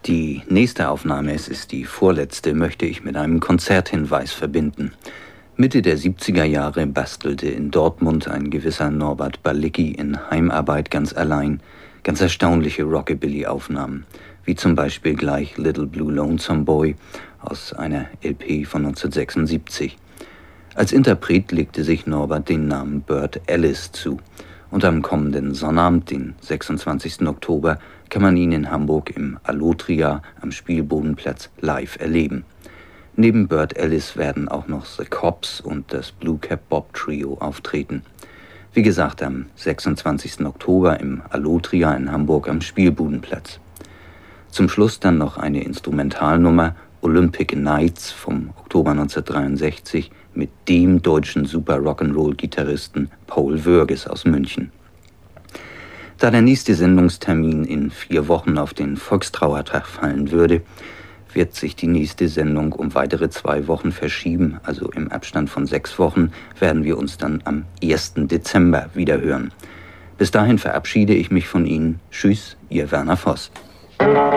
Die nächste Aufnahme, es ist die vorletzte, möchte ich mit einem Konzerthinweis verbinden. Mitte der 70er Jahre bastelte in Dortmund ein gewisser Norbert Balicki in Heimarbeit ganz allein ganz erstaunliche Rockabilly-Aufnahmen, wie zum Beispiel gleich Little Blue Lonesome Boy aus einer LP von 1976. Als Interpret legte sich Norbert den Namen Burt Ellis zu. Und am kommenden Sonnabend, den 26. Oktober, kann man ihn in Hamburg im Allotria am Spielbodenplatz live erleben. Neben Burt Ellis werden auch noch The Cops und das Blue Cap Bob Trio auftreten. Wie gesagt, am 26. Oktober im Allotria in Hamburg am Spielbudenplatz. Zum Schluss dann noch eine Instrumentalnummer, Olympic Nights vom Oktober 1963 mit dem deutschen Super-Rock'n'Roll-Gitarristen Paul Wörges aus München. Da der nächste Sendungstermin in 4 Wochen auf den Volkstrauertag fallen würde, wird sich die nächste Sendung um weitere 2 Wochen verschieben. Also im Abstand von 6 Wochen werden wir uns dann am 1. Dezember wieder hören. Bis dahin verabschiede ich mich von Ihnen. Tschüss, Ihr Werner Voss.